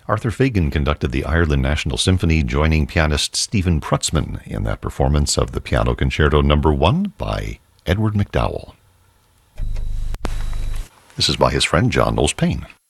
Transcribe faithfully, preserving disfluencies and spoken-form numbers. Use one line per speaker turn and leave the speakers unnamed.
Arthur Fagan conducted the Ireland National Symphony, joining pianist Stephen Prutzman in that performance of the Piano Concerto Number One by Edward MacDowell. This is by his friend John Knowles Payne.